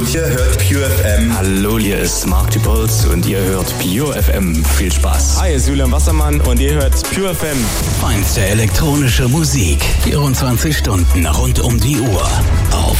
und ihr hört Pure FM. Hallo, hier ist Mark Puls und ihr hört Pure FM. Viel Spaß. Hi, ist Julian Wassermann und ihr hört Pure FM. Feinste elektronische Musik. 24 Stunden rund um die Uhr. Auf